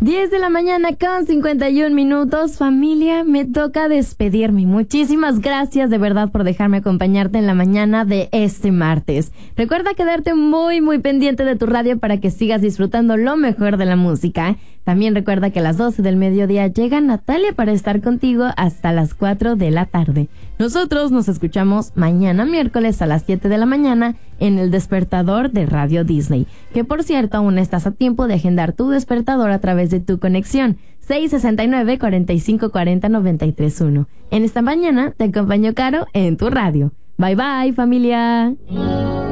10 de la mañana con 51 minutos. Familia, me toca despedirme. Muchísimas gracias de verdad por dejarme acompañarte en la mañana de este martes. Recuerda quedarte muy pendiente de tu radio para que sigas disfrutando lo mejor de la música. También recuerda que a las 12 del mediodía llega Natalia para estar contigo hasta las 4 de la tarde. Nosotros nos escuchamos mañana miércoles a las 7 de la mañana en el despertador de Radio Disney. Que por cierto, aún estás a tiempo de agendar tu despertador a través de tu conexión 669-4540-931. En esta mañana te acompañó Caro en tu radio. Bye bye, familia.